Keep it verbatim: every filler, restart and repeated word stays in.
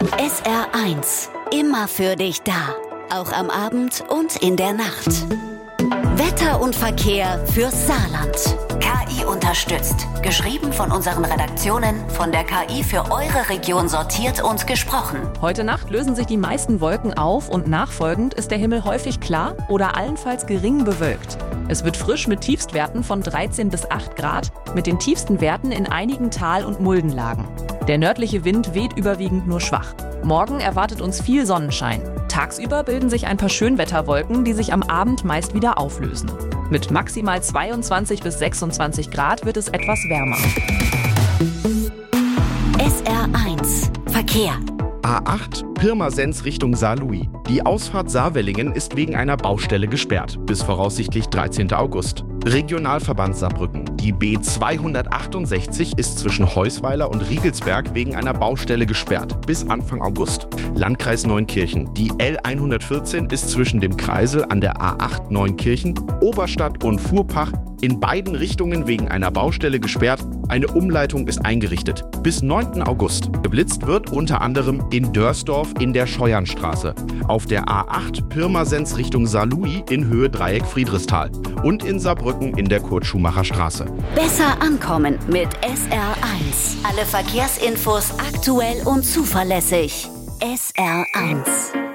S R eins. Immer für dich da. Auch am Abend und in der Nacht. Wetter und Verkehr fürs Saarland. K I unterstützt. Geschrieben von unseren Redaktionen, von der K I für eure Region sortiert und gesprochen. Heute Nacht lösen sich die meisten Wolken auf und nachfolgend ist der Himmel häufig klar oder allenfalls gering bewölkt. Es wird frisch mit Tiefstwerten von dreizehn bis acht Grad, mit den tiefsten Werten in einigen Tal- und Muldenlagen. Der nördliche Wind weht überwiegend nur schwach. Morgen erwartet uns viel Sonnenschein. Tagsüber bilden sich ein paar Schönwetterwolken, die sich am Abend meist wieder auflösen. Mit maximal zweiundzwanzig bis sechsundzwanzig Grad wird es etwas wärmer. S R eins. Verkehr. A acht Pirmasens Richtung Saarlouis. Die Ausfahrt Saarwellingen ist wegen einer Baustelle gesperrt, bis voraussichtlich dreizehnten August. Regionalverband Saarbrücken. Die B zweihundertachtundsechzig ist zwischen Heusweiler und Riegelsberg wegen einer Baustelle gesperrt, bis Anfang August. Landkreis Neunkirchen. Die L hundertvierzehn ist zwischen dem Kreisel an der A acht Neunkirchen, Oberstadt und Fuhrpach in beiden Richtungen wegen einer Baustelle gesperrt. Eine Umleitung ist eingerichtet. Bis neunten August. Geblitzt wird unter anderem in Dörsdorf in der Scheuernstraße, auf der A acht Pirmasens Richtung Saarlouis in Höhe Dreieck Friedrichsthal und in Saarbrücken in der Kurt-Schumacher-Straße. Besser ankommen mit S R eins. Alle Verkehrsinfos aktuell und zuverlässig. S R eins.